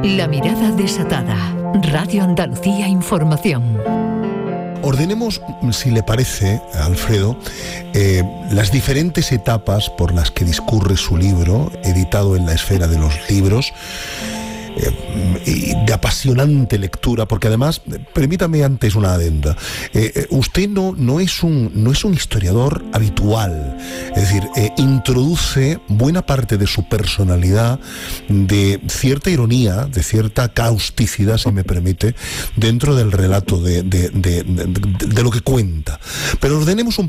La mirada desatada. Radio Andalucía Información. Ordenemos, si le parece, Alfredo, las diferentes etapas por las que discurre su libro, editado en la Esfera de los Libros, de apasionante lectura, porque además, permítame antes una adenda, usted no es un historiador habitual, es decir, introduce buena parte de su personalidad, de cierta ironía, de cierta causticidad, si me permite, dentro del relato de lo que cuenta. Pero ordenemos un